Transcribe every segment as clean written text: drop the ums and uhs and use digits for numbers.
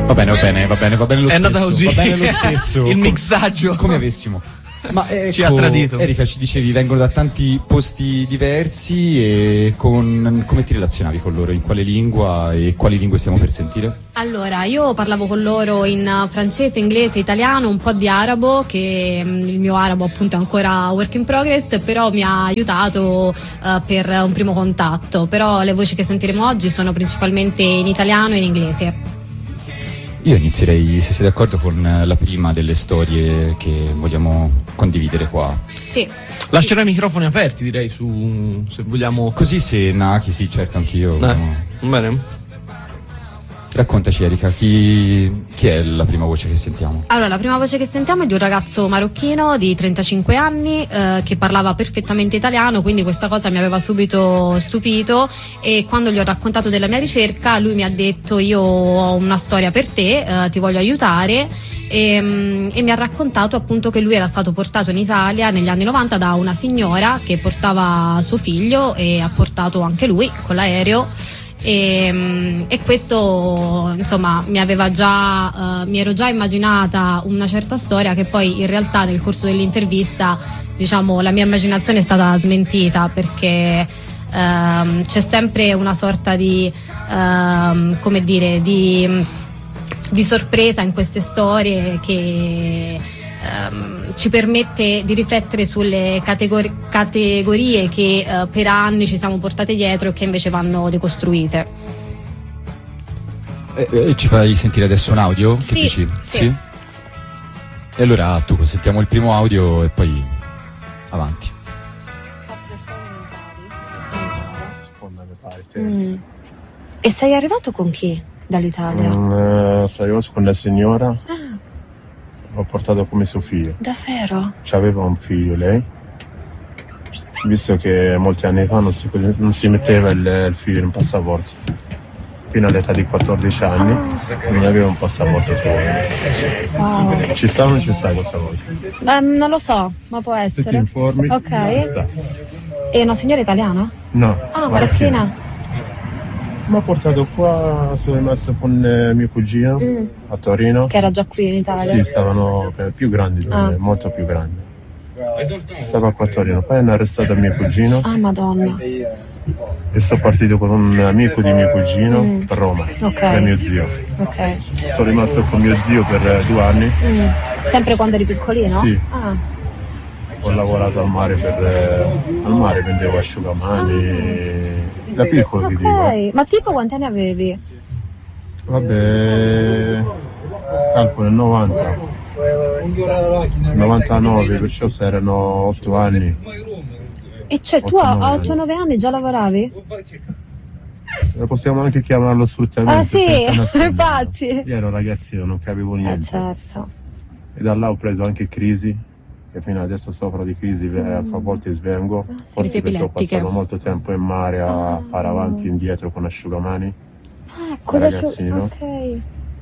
va bene lo è stesso. andata così. Va bene lo stesso. Il mixaggio. Come avessimo. Ma ecco, ci ha tradito. Erika, ci dicevi, vengono da tanti posti diversi e come ti relazionavi con loro? In quale lingua e quali lingue stiamo per sentire? Allora, io parlavo con loro in francese, inglese, italiano, un po' di arabo, che il mio arabo appunto è ancora work in progress, però mi ha aiutato per un primo contatto. Però le voci che sentiremo oggi sono principalmente in italiano e in inglese. Io inizierei, se sei d'accordo, con la prima delle storie che vogliamo condividere qua. Sì. Lascerò i microfoni aperti, direi, se vogliamo. Così se Naki, sì, certo, anch'io. Va bene. Raccontaci, Erika, chi è la prima voce che sentiamo? Allora, la prima voce che sentiamo è di un ragazzo marocchino di 35 anni che parlava perfettamente italiano, quindi questa cosa mi aveva subito stupito, e quando gli ho raccontato della mia ricerca lui mi ha detto: io ho una storia per te, ti voglio aiutare, e mi ha raccontato appunto che lui era stato portato in Italia negli anni 90 da una signora che portava suo figlio, e ha portato anche lui con l'aereo. E questo insomma mi ero già immaginata una certa storia, che poi in realtà nel corso dell'intervista, diciamo, la mia immaginazione è stata smentita, perché c'è sempre una sorta di come dire, di sorpresa in queste storie che ci permette di riflettere sulle categorie che per anni ci siamo portate dietro e che invece vanno decostruite. Ci fai sentire adesso un audio? Che Sì, dici? sì. E allora tu sentiamo il primo audio e poi avanti. E sei arrivato con chi dall'Italia? Sono arrivato con la signora. L'ho portato come suo figlio. Davvero? C'aveva un figlio lei, visto che molti anni fa non si metteva il figlio in passaporto. Fino all'età di 14 anni non aveva un passaporto suo. Wow. Ci sta o non ci sta questa cosa? Non lo so, ma può essere. Se ti informi, Ok. ci sta. E una signora italiana? No. Ah, marocchina. Mi ha portato qua, sono rimasto con mio cugino a Torino. Che era già qui in Italia? Sì, stavano più grandi, molto più grandi. Stava qua a Torino, poi hanno arrestato mio cugino. Ah, madonna. E sono partito con un amico di mio cugino per Roma, da mio zio. Ok. Sono rimasto con mio zio per 2 anni. Sempre quando eri piccolino? Sì. Ah. Ho lavorato al mare, al mare vendevo asciugamani, da piccolo ti dico. Ok, ma tipo quanti anni avevi? Vabbè, calcolo 90, 99, perciò se erano 8 anni. E cioè tu a 8-9 anni già lavoravi? Possiamo anche chiamarlo sfruttamento. Ah sì, senza nascondere. infatti. Io ero ragazzino, non capivo niente. Certo. E da là ho preso anche crisi, che fino adesso soffro di crisi, a volte svengo, forse perché ho passato molto tempo in mare a fare avanti e indietro con asciugamani, da ragazzino. Ok.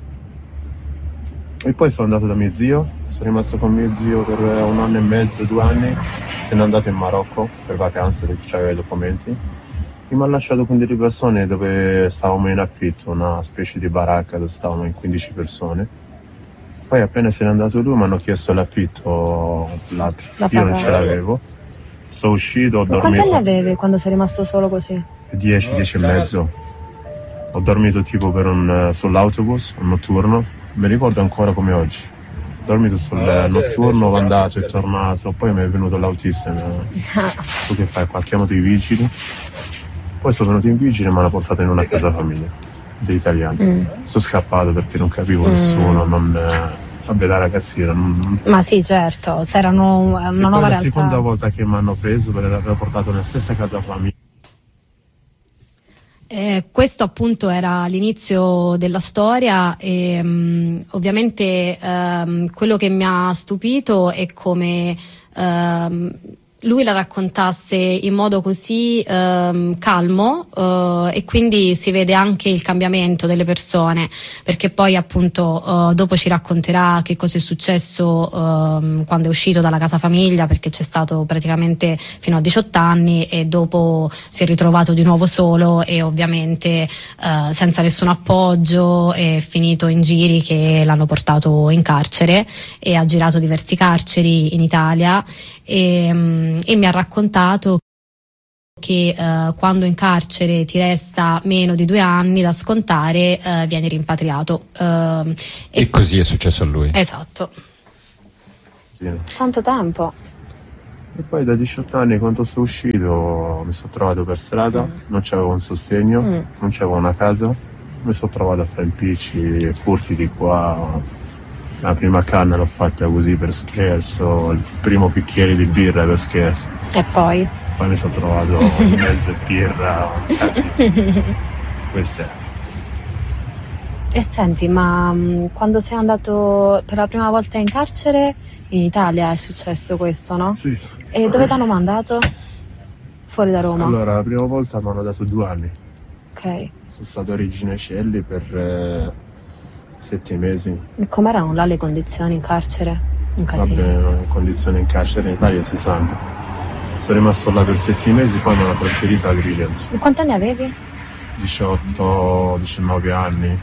E poi sono andato da mio zio, sono rimasto con mio zio per 1 anno e mezzo, 2 anni, se n'è andato in Marocco per vacanze perché aveva i documenti. E mi ha lasciato con delle persone dove stavamo in affitto, una specie di baracca dove stavamo in 15 persone. Poi appena se n'è andato lui mi hanno chiesto l'affitto, l'altro. Io non ce l'avevo. Sono uscito, ho dormito. Quanti anni avevi quando sei rimasto solo così? 10 e mezzo. Ho dormito tipo sull'autobus, un notturno. Mi ricordo ancora come oggi. Ho dormito sul notturno, ho andato e tornato, poi mi è venuto l'autista. Tu che fai qua? Ho chiamato i vigili. Poi sono venuto in vigile e mi hanno portato in una casa famiglia degli italiani. Sono scappato perché non capivo nessuno, vabbè, da ragazzina. Ma sì, certo, c'erano una nuova realtà. La seconda volta che mi hanno preso per aver portato nella stessa casa famiglia. Questo appunto era l'inizio della storia e ovviamente quello che mi ha stupito è come lui la raccontasse in modo così calmo, e quindi si vede anche il cambiamento delle persone, perché poi appunto dopo ci racconterà che cosa è successo quando è uscito dalla casa famiglia, perché c'è stato praticamente fino a 18 anni e dopo si è ritrovato di nuovo solo e ovviamente senza nessun appoggio, è finito in giri che l'hanno portato in carcere e ha girato diversi carceri in Italia e mi ha raccontato che quando in carcere ti resta meno di 2 anni da scontare vieni rimpatriato. E così è successo a lui. Esatto. Tanto tempo. E poi da 18 anni, quando sono uscito, mi sono trovato per strada, non c'avevo un sostegno, non c'avevo una casa, mi sono trovato a fare impicci, furti di qua. La prima canna l'ho fatta così per scherzo, il primo bicchiere di birra per scherzo. E poi mi sono trovato in mezzo birra, questo è. E senti, ma quando sei andato per la prima volta in carcere, in Italia è successo questo, no? Sì. E dove t'hanno mandato? Fuori da Roma? Allora, la prima volta mi hanno dato 2 anni. Ok. Sono stato a Regina Coeli per 7 mesi. E com'erano là le condizioni in carcere? Un casino. Vabbè, le condizioni in carcere in Italia si sanno. Sono rimasto là per 7 mesi, poi mi hanno trasferito a Agrigento. E quanti anni avevi? 18, 19 anni.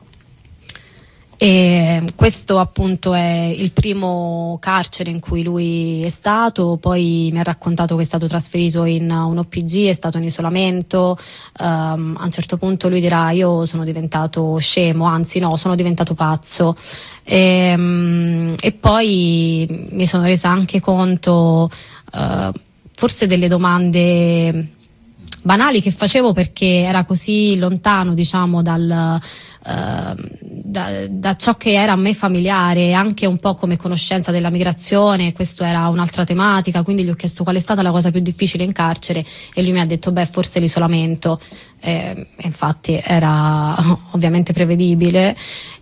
E questo appunto è il primo carcere in cui lui è stato, poi mi ha raccontato che è stato trasferito in un OPG, è stato in isolamento, a un certo punto lui dirà io sono diventato scemo, anzi no, sono diventato pazzo, e poi mi sono resa anche conto forse delle domande banali che facevo perché era così lontano, diciamo, da ciò che era a me familiare, anche un po' come conoscenza della migrazione. Questo era un'altra tematica, quindi gli ho chiesto qual è stata la cosa più difficile in carcere e lui mi ha detto forse l'isolamento, infatti era ovviamente prevedibile,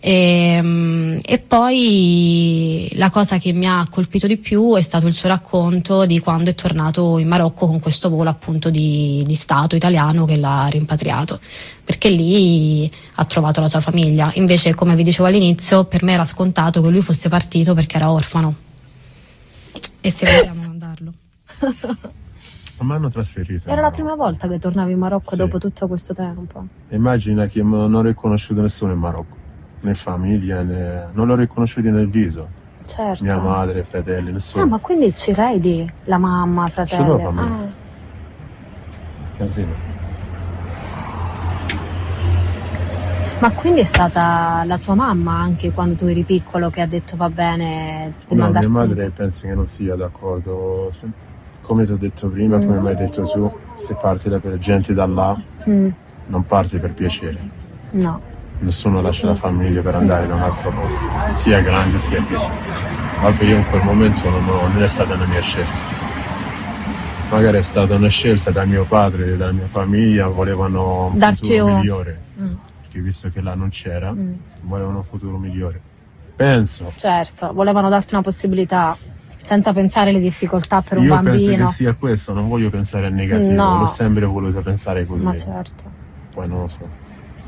e poi la cosa che mi ha colpito di più è stato il suo racconto di quando è tornato in Marocco con questo volo appunto di Stato italiano che l'ha rimpatriato, perché lì ha trovato la sua famiglia. Invece, come vi dicevo all'inizio, per me era scontato che lui fosse partito perché era orfano e se vogliamo mandarlo. Mi hanno trasferito. Era la prima volta che tornavi in Marocco, sì, dopo tutto questo tempo? Immagina che non ho riconosciuto nessuno in Marocco, né famiglia, né... non l'ho riconosciuto nel viso. Certo. Mia madre, fratelli, nessuno. Ah, ma quindi ce l'hai lì, la mamma, fratelli? Ce l'ho famiglia. Casino. Ma quindi è stata la tua mamma anche quando tu eri piccolo che ha detto va bene di No, mandarti? mia madre pensa che non sia d'accordo. Come ti ho detto prima, come mi hai detto tu, se parti per gente da là, non parti per piacere. No. Nessuno lascia la famiglia per andare da un altro posto, sia grande sia piccolo. Vabbè, io in quel momento non è stata una mia scelta. Magari è stata una scelta da mio padre e dalla mia famiglia, volevano un futuro migliore. Perché visto che là non c'era, volevano un futuro migliore. Penso. Certo, volevano darti una possibilità senza pensare alle difficoltà per un bambino. Io penso che sia questo, non voglio pensare al negativo, no, l'ho sempre voluto pensare così. Ma certo. Poi non lo so.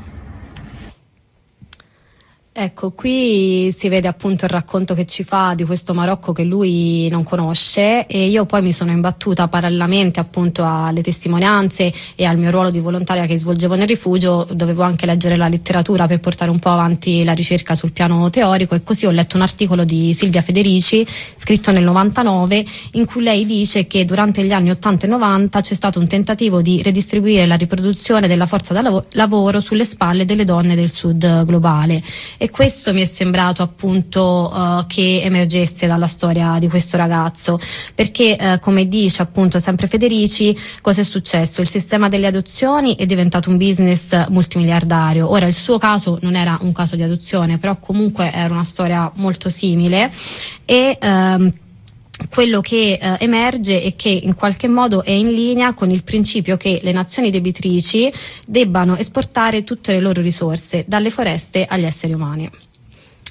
Ecco, qui si vede appunto il racconto che ci fa di questo Marocco che lui non conosce, e io poi mi sono imbattuta parallelamente appunto alle testimonianze e al mio ruolo di volontaria che svolgevo nel rifugio. Dovevo anche leggere la letteratura per portare un po' avanti la ricerca sul piano teorico, e così ho letto un articolo di Silvia Federici scritto nel 99 in cui lei dice che durante gli anni 80 e 90 c'è stato un tentativo di redistribuire la riproduzione della forza da lavoro sulle spalle delle donne del sud globale. E questo mi è sembrato appunto che emergesse dalla storia di questo ragazzo, perché come dice appunto sempre Federici, cosa è successo? Il sistema delle adozioni è diventato un business multimiliardario. Ora il suo caso non era un caso di adozione, però comunque era una storia molto simile, e quello che emerge è che in qualche modo è in linea con il principio che le nazioni debitrici debbano esportare tutte le loro risorse, dalle foreste agli esseri umani.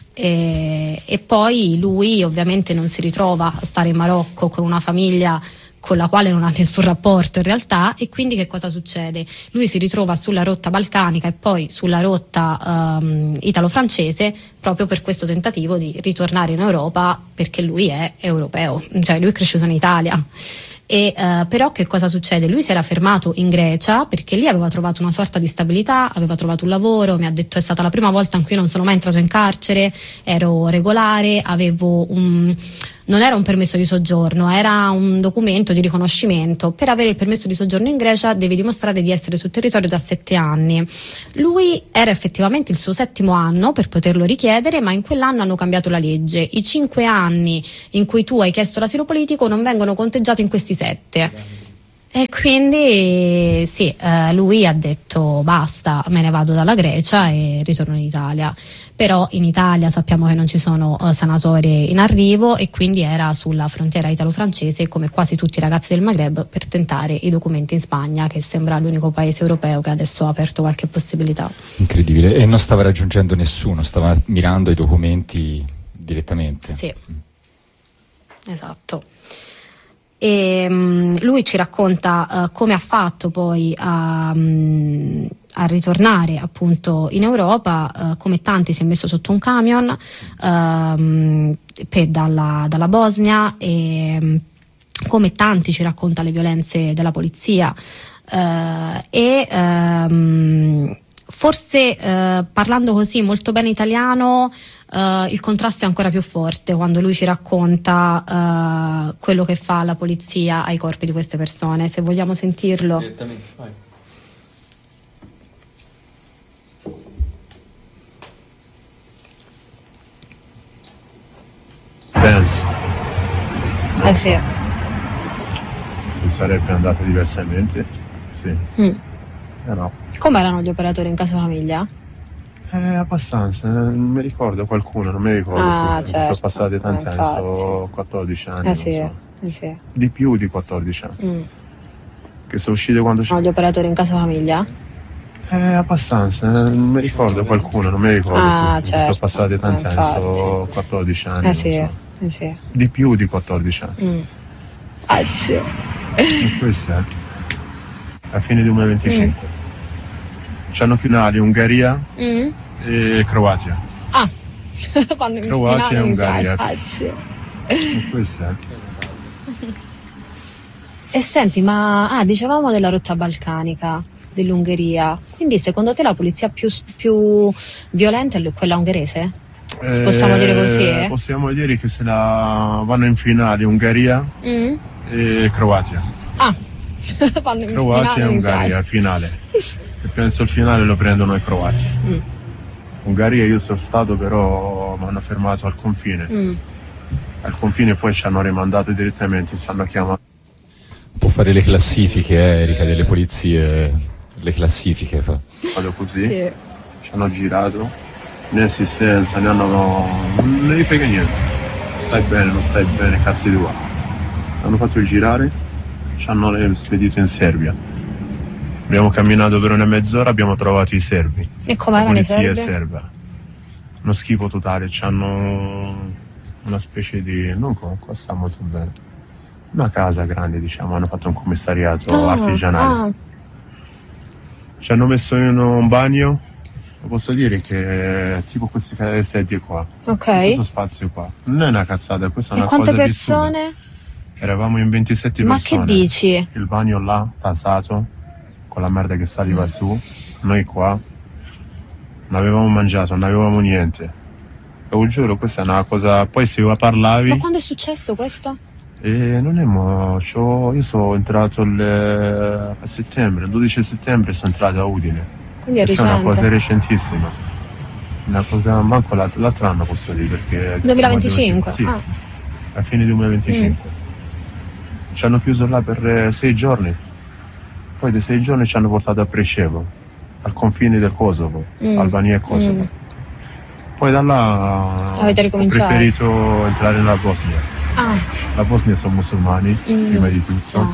E poi lui ovviamente non si ritrova a stare in Marocco con una famiglia con la quale non ha nessun rapporto in realtà, e quindi che cosa succede? Lui si ritrova sulla rotta balcanica e poi sulla rotta italo-francese proprio per questo tentativo di ritornare in Europa, perché lui è europeo, cioè lui è cresciuto in Italia. E però che cosa succede? Lui si era fermato in Grecia perché lì aveva trovato una sorta di stabilità, aveva trovato un lavoro, mi ha detto è stata la prima volta in cui non sono mai entrato in carcere, ero regolare, avevo non era un permesso di soggiorno, era un documento di riconoscimento. Per avere il permesso di soggiorno in Grecia devi dimostrare di essere sul territorio da 7 anni. Lui era effettivamente il suo 7° anno per poterlo richiedere, ma in quell'anno hanno cambiato la legge. I 5 anni in cui tu hai chiesto l'asilo politico non vengono conteggiati in questi 7. E quindi sì, lui ha detto basta, me ne vado dalla Grecia e ritorno in Italia. Però in Italia sappiamo che non ci sono sanatorie in arrivo, e quindi era sulla frontiera italo-francese come quasi tutti i ragazzi del Maghreb per tentare i documenti in Spagna, che sembra l'unico paese europeo che adesso ha aperto qualche possibilità. Incredibile, e non stava raggiungendo nessuno, stava mirando ai documenti direttamente. Sì, esatto. E lui ci racconta come ha fatto poi a ritornare appunto in Europa, come tanti si è messo sotto un camion dalla Bosnia, e come tanti ci racconta le violenze della polizia, forse parlando così molto bene italiano il contrasto è ancora più forte quando lui ci racconta quello che fa la polizia ai corpi di queste persone. Se vogliamo sentirlo. Direttamente, vai. Penso. Sì. Se sarebbe andata diversamente, sì. No. Come erano gli operatori in casa famiglia? Abbastanza, non mi ricordo qualcuno, non mi ricordo tutti. Certo. Sono passati tanti anni, sono 14 anni. Sì. Non so. Sì. Di più di 14 anni. Che sono uscite quando Gli operatori in casa famiglia? Abbastanza, non mi ricordo qualcuno, non mi ricordo tutti. Certo. Sono passati tanti anni, sono 14 anni. Non so. Sì. Di più di 14 anni. Grazie. E questo è a fine 2025. C'hanno finali Ungheria e Croazia. Fanno in Croazia finale, e Ungheria. Grazie. E questo è. E senti, ma dicevamo della rotta balcanica, dell'Ungheria, quindi secondo te la polizia più violenta è quella ungherese? Possiamo dire così? Possiamo dire che se la vanno in finale Ungheria e Croazia. Fanno in Croazia finale, e Ungheria al finale. E penso il finale lo prendono i croati. Ungheria io sono stato, però mi hanno fermato al confine. Al confine poi ci hanno rimandato direttamente, ci hanno chiamato. Può fare le classifiche, Erika, delle polizie, le classifiche fa. Vado così, Sì. ci hanno girato, né assistenza, non gli frega niente. Stai bene, non stai bene, cazzo di tua. Hanno fatto girare, ci hanno spedito in Serbia. Abbiamo camminato per una mezz'ora, abbiamo trovato i serbi. E com'erano i serbi? La polizia è serba. Uno schifo totale, c'hanno una specie di... non qua sta molto bene. Una casa grande, diciamo, hanno fatto un commissariato artigianale. Ci hanno messo in un bagno, posso dire che è tipo queste sedie qua. Ok. Questo spazio qua. Non è una cazzata, questa è una quante cosa persone? vissuta. Eravamo in 27 Ma persone. che dici? Il bagno là, tasato, con la merda che saliva su. Noi qua non avevamo mangiato, non avevamo niente. E vi giuro, questa è una cosa... Poi se parlavi... Ma quando è successo questo? Non è io sono entrato a settembre, il 12 settembre sono entrato a Udine. Quindi è Questa è una recente. cosa recentissima. Una cosa, manco l'altro anno posso dire, perché... 2025? Sì, a fine 2025. Ci hanno chiuso là per 6 giorni. Poi dei 6 giorni ci hanno portato a Preševo, al confine del Kosovo, Albania e Kosovo. Poi da là Avete ricominciato? ho preferito entrare nella Bosnia. La Bosnia sono musulmani, prima di tutto.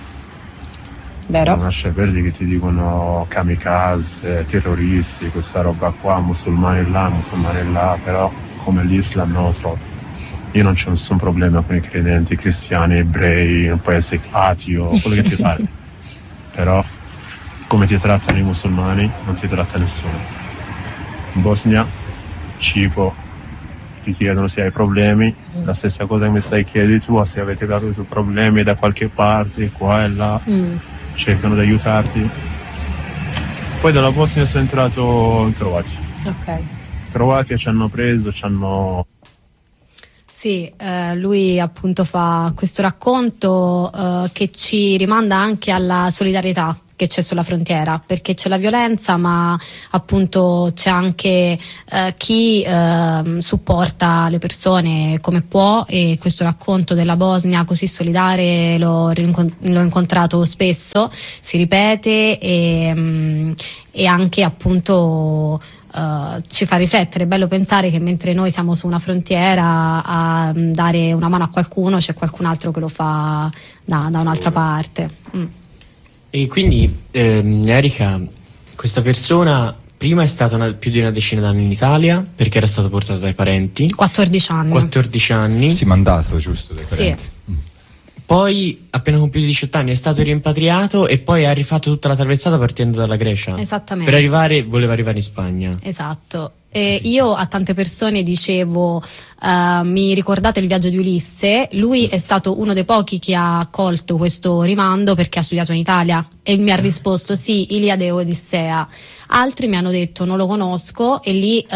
Vero? Non lascia perdere che ti dicono kamikaze, terroristi, questa roba qua, musulmani là, però come l'Islam no, troppo. io non c'ho nessun problema con i credenti, cristiani, ebrei, un paese ateo, quello che ti pare. Però come ti trattano i musulmani non ti tratta nessuno. In Bosnia, Cipro, ti chiedono se hai problemi, la stessa cosa che mi stai chiedendo tu, se avete avuto problemi da qualche parte, qua e là, cercano di aiutarti. Poi dalla Bosnia sono entrato in Croazia. Ok. Croazia ci hanno preso, ci hanno... Sì, lui appunto fa questo racconto che ci rimanda anche alla solidarietà che c'è sulla frontiera, perché c'è la violenza, ma appunto c'è anche chi supporta le persone come può, e questo racconto della Bosnia così solidale l'ho incontrato spesso, si ripete e anche appunto ci fa riflettere. È bello pensare che mentre noi siamo su una frontiera a dare una mano a qualcuno, c'è qualcun altro che lo fa da un'altra parte. E quindi Erika, questa persona prima è stata più di una decina d'anni in Italia perché era stato portato dai parenti. 14 anni. 14 anni. Sì, mandato, giusto, dai parenti. Sì. Poi, appena compiuto 18 anni, è stato rimpatriato e poi ha rifatto tutta la traversata partendo dalla Grecia. Esattamente. Voleva arrivare in Spagna. Esatto. Io a tante persone dicevo mi ricordate il viaggio di Ulisse? Lui è stato uno dei pochi che ha accolto questo rimando perché ha studiato in Italia e mi ha risposto sì, Iliade e Odissea. Altri mi hanno detto non lo conosco, e lì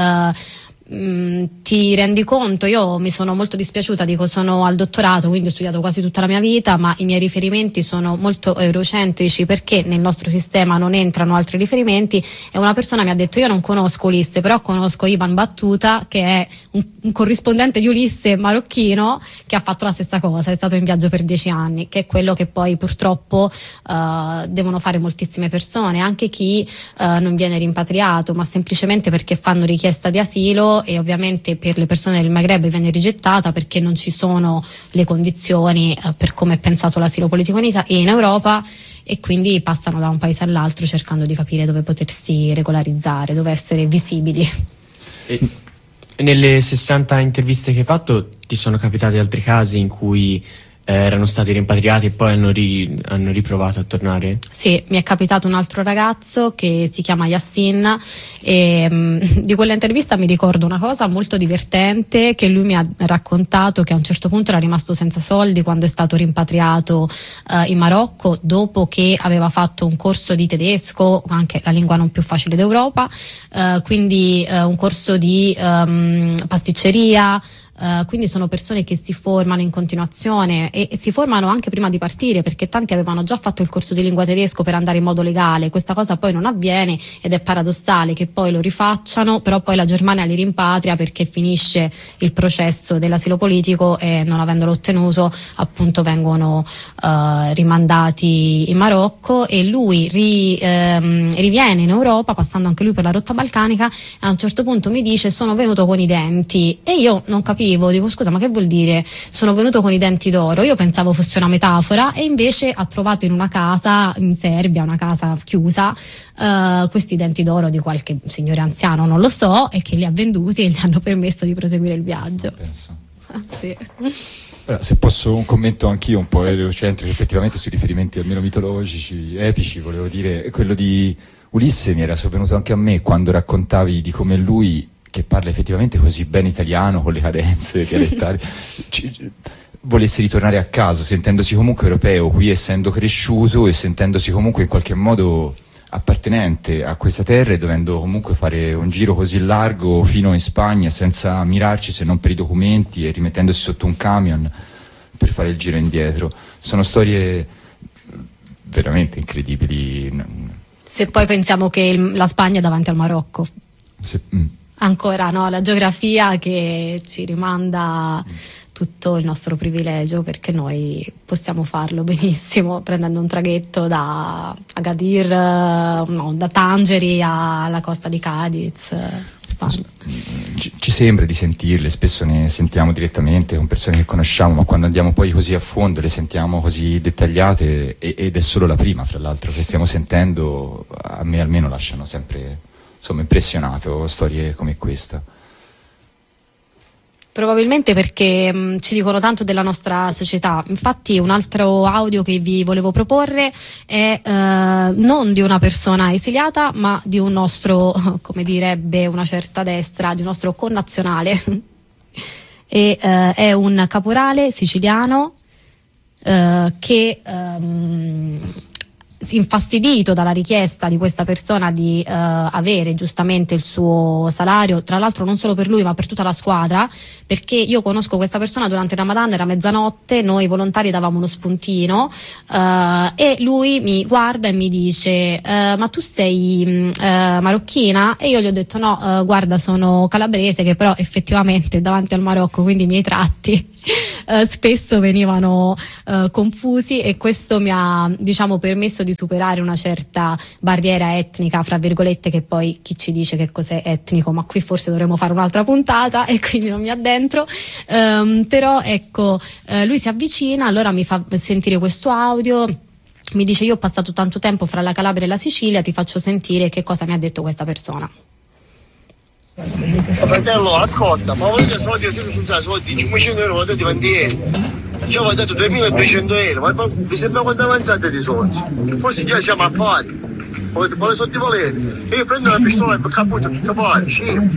ti rendi conto. Io mi sono molto dispiaciuta, dico sono al dottorato, quindi ho studiato quasi tutta la mia vita, ma i miei riferimenti sono molto eurocentrici perché nel nostro sistema non entrano altri riferimenti, e una persona mi ha detto io non conosco Ulisse, però conosco Ivan Battuta, che è un corrispondente di Ulisse marocchino che ha fatto la stessa cosa, è stato in viaggio per 10 anni, che è quello che poi purtroppo devono fare moltissime persone, anche chi non viene rimpatriato ma semplicemente perché fanno richiesta di asilo, e ovviamente per le persone del Maghreb viene rigettata perché non ci sono le condizioni per come è pensato l'asilo politico in Europa, e quindi passano da un paese all'altro cercando di capire dove potersi regolarizzare, dove essere visibili. E nelle 60 interviste che hai fatto ti sono capitati altri casi in cui erano stati rimpatriati e poi hanno riprovato a tornare? Sì, mi è capitato un altro ragazzo che si chiama Yassin, e di quella intervista mi ricordo una cosa molto divertente che lui mi ha raccontato, che a un certo punto era rimasto senza soldi quando è stato rimpatriato in Marocco, dopo che aveva fatto un corso di tedesco, anche la lingua non più facile d'Europa, quindi un corso di pasticceria. Quindi sono persone che si formano in continuazione e si formano anche prima di partire, perché tanti avevano già fatto il corso di lingua tedesco per andare in modo legale. Questa cosa poi non avviene ed è paradossale che poi lo rifacciano, però poi la Germania li rimpatria perché finisce il processo dell'asilo politico e non avendolo ottenuto appunto vengono rimandati in Marocco, e lui riviene in Europa passando anche lui per la rotta balcanica, e a un certo punto mi dice sono venuto con i denti, e io non capivo, dico scusa ma che vuol dire sono venuto con i denti d'oro? Io pensavo fosse una metafora, e invece ha trovato in una casa in Serbia, una casa chiusa, questi denti d'oro di qualche signore anziano, non lo so, e che li ha venduti e gli hanno permesso di proseguire il viaggio. Penso. Sì. Allora, se posso un commento anch'io un po' eurocentrico, effettivamente sui riferimenti almeno mitologici, epici, volevo dire, quello di Ulisse mi era sovvenuto anche a me quando raccontavi di come lui, che parla effettivamente così bene italiano, con le cadenze dialettali, volesse ritornare a casa, sentendosi comunque europeo qui, essendo cresciuto e sentendosi comunque in qualche modo appartenente a questa terra, e dovendo comunque fare un giro così largo fino in Spagna senza mirarci se non per i documenti, e rimettendosi sotto un camion per fare il giro indietro. Sono storie veramente incredibili. Se poi pensiamo che la Spagna è davanti al Marocco. Ancora no, la geografia che ci rimanda tutto il nostro privilegio, perché noi possiamo farlo benissimo prendendo un traghetto da Agadir, da Tangeri alla costa di Cadiz, Spagna. Ci sembra di sentirle, spesso ne sentiamo direttamente con persone che conosciamo, ma quando andiamo poi così a fondo le sentiamo così dettagliate, ed è solo la prima, fra l'altro, che stiamo sentendo. A me almeno lasciano sempre, insomma, impressionato storie come questa. Probabilmente perché ci dicono tanto della nostra società. Infatti un altro audio che vi volevo proporre è non di una persona esiliata, ma di un nostro, come direbbe una certa destra, di un nostro connazionale. E è un caporale siciliano che infastidito dalla richiesta di questa persona di avere giustamente il suo salario, tra l'altro non solo per lui ma per tutta la squadra, perché io conosco questa persona durante Ramadan, era mezzanotte, noi volontari davamo uno spuntino e lui mi guarda e mi dice ma tu sei marocchina? E io gli ho detto no, guarda, sono calabrese, che però effettivamente davanti al Marocco, quindi i miei tratti spesso venivano confusi, e questo mi ha, diciamo, permesso di superare una certa barriera etnica, fra virgolette, che poi chi ci dice che cos'è etnico, ma qui forse dovremmo fare un'altra puntata e quindi non mi addentro, però ecco, lui si avvicina, allora mi fa sentire questo audio, mi dice io ho passato tanto tempo fra la Calabria e la Sicilia, ti faccio sentire che cosa mi ha detto questa persona. Fratello, ascolta, ma volete soldi, io senza soldi, 500 euro, volete 20 euro. Ci ho dato 2200 euro, ma vi sembra quanto avanzate di soldi? Forse già siamo a pari. Quali soldi volete? E io prendo la pistola e caputto tutto pari,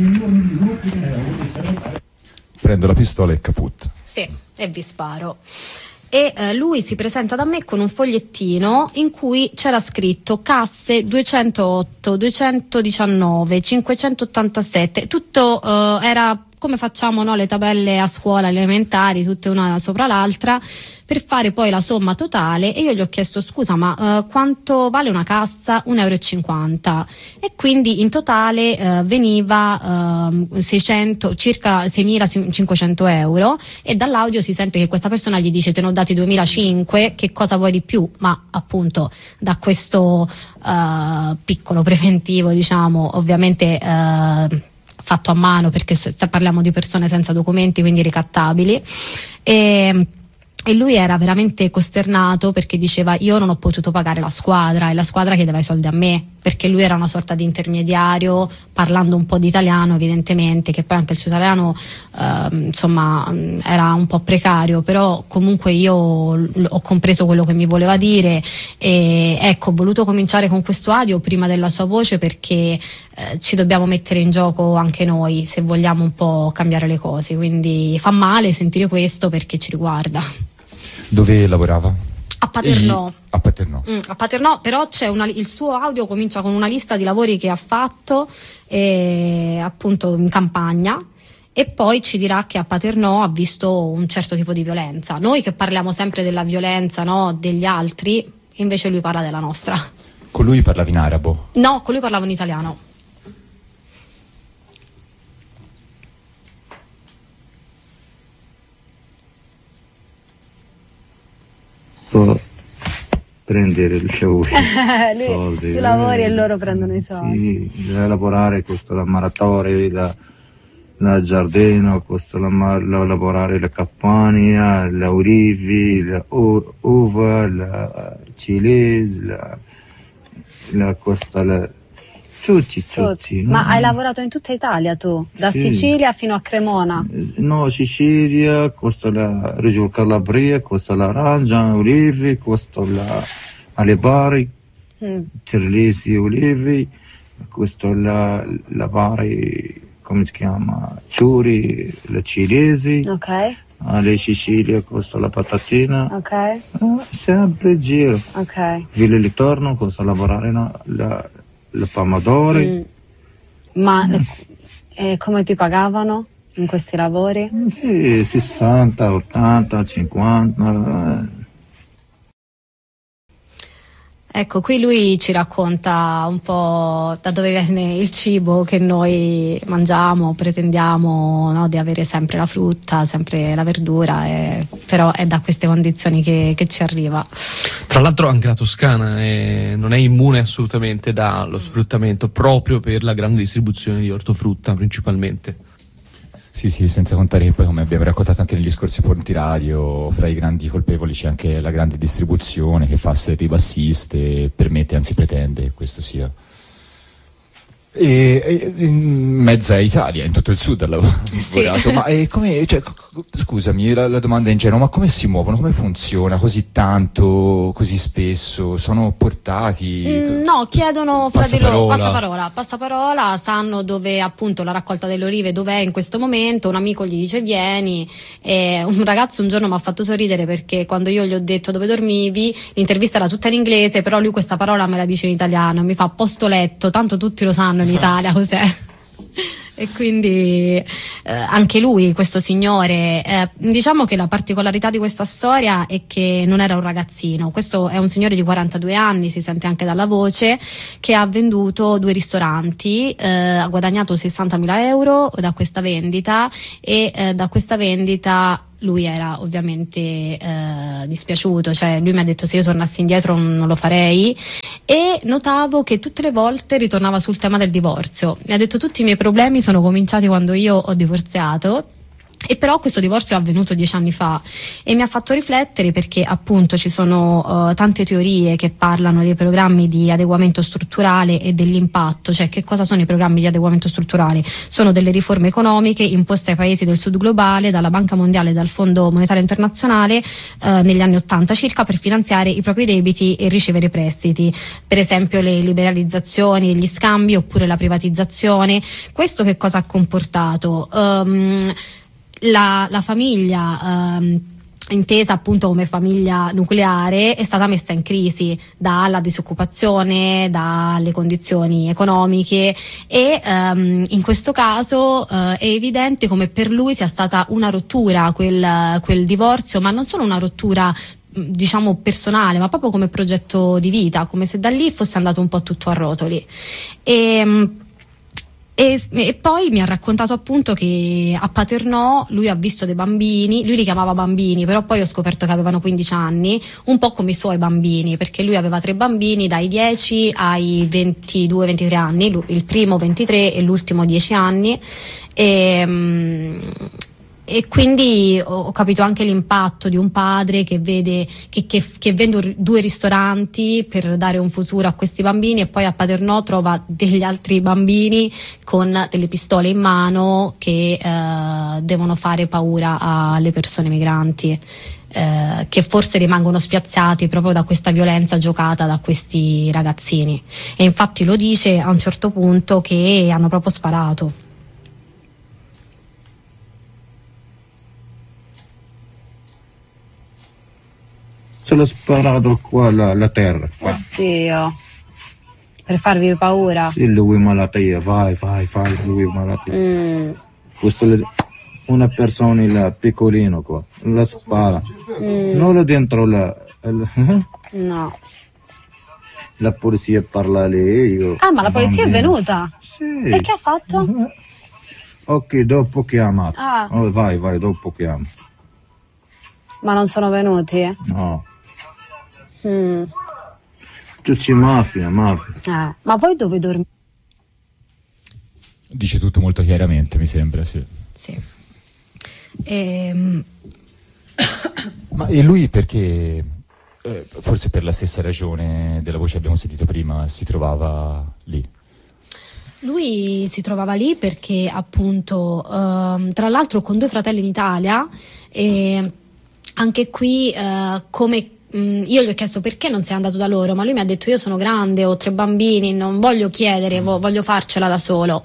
Prendo la pistola e caput. Sì, e vi sparo. E lui si presenta da me con un fogliettino in cui c'era scritto casse 208, 219, 587, tutto era come facciamo, no, le tabelle a scuola elementari, tutte una sopra l'altra, per fare poi la somma totale. E io gli ho chiesto scusa, ma quanto vale una cassa? 1,50 euro. E quindi in totale veniva circa 6.500 euro, e dall'audio si sente che questa persona gli dice te ne ho dati 2.500, che cosa vuoi di più? Ma appunto da questo piccolo preventivo, diciamo, ovviamente fatto a mano, perché parliamo di persone senza documenti, quindi ricattabili, e lui era veramente costernato perché diceva io non ho potuto pagare la squadra, e la squadra chiedeva i soldi a me, perché lui era una sorta di intermediario, parlando un po' di italiano evidentemente, che poi anche il suo italiano insomma era un po' precario, però comunque io ho compreso quello che mi voleva dire. E ecco, ho voluto cominciare con questo audio prima della sua voce, perché ci dobbiamo mettere in gioco anche noi se vogliamo un po' cambiare le cose, quindi fa male sentire questo perché ci riguarda. Dove lavorava? A Paternò. A Paternò. A Paternò, però c'è il suo audio comincia con una lista di lavori che ha fatto appunto in campagna, e poi ci dirà che a Paternò ha visto un certo tipo di violenza. Noi che parliamo sempre della violenza, no, degli altri, invece lui parla della nostra. Con lui parlavi in arabo? No, con lui parlavo in italiano. Prendere i soldi, tu lavori e loro prendono i soldi. Sì, lavorare costa la maratore, la giardino, costa lavorare la campagna, la ulivi, la uva, la ciliegia, la costa la tutti. Ma hai lavorato in tutta Italia tu? Da Sicilia fino a Cremona? No, Sicilia, costa la Reggio Calabria, costa l'arancia, olivi, costa le bari, Cerlesi, olivi, costa la bari, come si chiama, ciuri, la cilesi. Ok. Alle Sicilia costa la patatina. Ok. Sempre giro. Ok. Villa Ritorno costa lavorare la pomodori. Ma come ti pagavano in questi lavori? Sì, 60, 80, 50. Ecco, qui lui ci racconta un po' da dove viene il cibo che noi mangiamo, pretendiamo, no, di avere sempre la frutta, sempre la verdura, però è da queste condizioni che ci arriva. Tra l'altro anche la Toscana non è immune assolutamente dallo sfruttamento, proprio per la grande distribuzione di ortofrutta principalmente. Sì, senza contare che poi, come abbiamo raccontato anche negli scorsi punti radio, fra i grandi colpevoli c'è anche la grande distribuzione che fa serri bassiste e permette, anzi pretende che questo sia. E in mezza Italia, in tutto il sud ha lavorato. Sì. Ma come, cioè, scusami la domanda in genere, ma come si muovono? Come funziona così tanto, così spesso? Sono portati? No, chiedono fra di loro Passaparola. passaparola, sanno dove appunto la raccolta delle olive dov'è in questo momento, un amico gli dice vieni, e un ragazzo un giorno mi ha fatto sorridere perché quando io gli ho detto dove dormivi, l'intervista era tutta in inglese, però lui questa parola me la dice in italiano, mi fa posto letto, tanto tutti lo sanno in Italia cos'è. E quindi anche lui, questo signore, diciamo che la particolarità di questa storia è che non era un ragazzino, questo è un signore di 42 anni, si sente anche dalla voce, che ha venduto 2 ristoranti, ha guadagnato 60.000 euro da questa vendita e da questa vendita lui era ovviamente dispiaciuto, cioè lui mi ha detto se io tornassi indietro non lo farei, e notavo che tutte le volte ritornava sul tema del divorzio. Mi ha detto tutti i miei problemi sono cominciati quando io ho divorziato. E però questo divorzio è avvenuto 10 anni fa e mi ha fatto riflettere perché appunto ci sono tante teorie che parlano dei programmi di adeguamento strutturale e dell'impatto, cioè che cosa sono i programmi di adeguamento strutturale? Sono delle riforme economiche imposte ai paesi del sud globale dalla Banca Mondiale e dal Fondo Monetario Internazionale negli anni 80 circa per finanziare i propri debiti e ricevere prestiti, per esempio le liberalizzazioni, gli scambi oppure la privatizzazione. Questo che cosa ha comportato? La famiglia intesa appunto come famiglia nucleare è stata messa in crisi dalla disoccupazione, dalle condizioni economiche e in questo caso è evidente come per lui sia stata una rottura quel divorzio, ma non solo una rottura diciamo personale, ma proprio come progetto di vita, come se da lì fosse andato un po' tutto a rotoli. E poi mi ha raccontato appunto che a Paternò lui ha visto dei bambini, lui li chiamava bambini, però poi ho scoperto che avevano 15 anni, un po' come i suoi bambini, perché lui aveva 3 bambini dai 10 ai 22-23 anni, il primo 23 e l'ultimo 10 anni. E quindi ho capito anche l'impatto di un padre che vede che vende 2 ristoranti per dare un futuro a questi bambini e poi a Paternò trova degli altri bambini con delle pistole in mano che devono fare paura alle persone migranti, che forse rimangono spiazzati proprio da questa violenza giocata da questi ragazzini. E infatti lo dice a un certo punto che hanno proprio sparato. Ce l'ha sparato qua la terra. Qua. Oddio. Per farvi paura? Sì, lui malattia, vai, lui malattia. Questo una persona là, piccolino qua, la spara. Non là dentro No. La polizia parla lì. Ma la polizia è venuta? Sì. E che ha fatto? Ok, dopo chiama. Vai, dopo chiama. Ma non sono venuti? No. Tutti mafia. Ma voi dove dormite? Dice tutto molto chiaramente, mi sembra, sì. Sì. Ma e lui perché, forse per la stessa ragione della voce che abbiamo sentito prima, si trovava lì? Lui si trovava lì perché appunto, tra l'altro con 2 fratelli in Italia, e anche qui come io gli ho chiesto perché non sei andato da loro, ma lui mi ha detto io sono grande, ho 3 bambini, non voglio chiedere, voglio farcela da solo.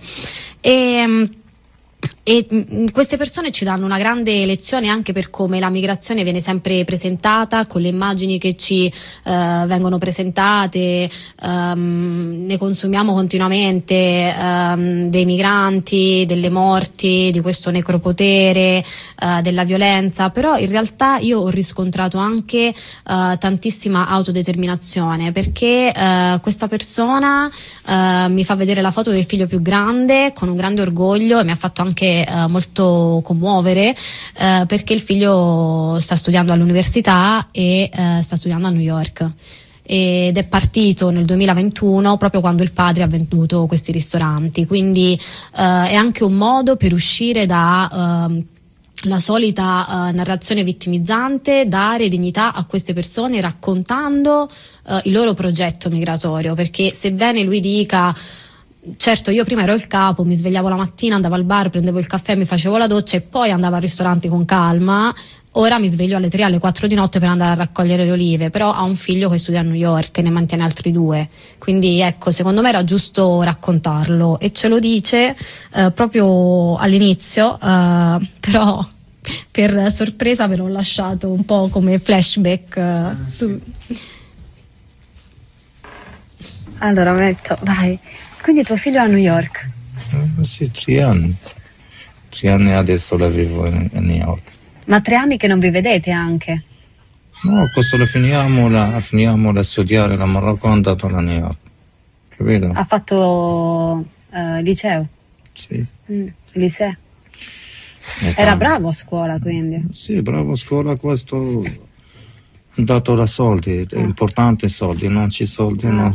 E queste persone ci danno una grande lezione anche per come la migrazione viene sempre presentata, con le immagini che ci vengono presentate, ne consumiamo continuamente, dei migranti, delle morti, di questo necropotere, della violenza, però in realtà io ho riscontrato anche tantissima autodeterminazione, perché questa persona mi fa vedere la foto del figlio più grande con un grande orgoglio e mi ha fatto anche molto commuovere, perché il figlio sta studiando all'università e sta studiando a New York ed è partito nel 2021 proprio quando il padre ha venduto questi ristoranti, quindi è anche un modo per uscire da la solita narrazione vittimizzante, dare dignità a queste persone raccontando il loro progetto migratorio, perché sebbene lui dica certo io prima ero il capo, mi svegliavo la mattina, andavo al bar, prendevo il caffè, mi facevo la doccia e poi andavo al ristorante con calma. Ora mi sveglio alle 3, alle 4 di notte per andare a raccogliere le olive, però ha un figlio che studia a New York e ne mantiene altri 2, quindi ecco, secondo me era giusto raccontarlo, e ce lo dice proprio all'inizio, però per sorpresa ve l'ho lasciato un po' come flashback su. Allora metto, vai. Quindi tuo figlio è a New York? Sì, 3 anni. 3 anni adesso la vivo a New York. Ma 3 anni che non vi vedete anche? No, questo lo finiamo da studiare, la Marocco è andato a New York, capito? Ha fatto liceo? Sì. Liceo? Era bravo a scuola, quindi? Sì, bravo a scuola, questo dato da soldi, è importante i soldi, non ci soldi, non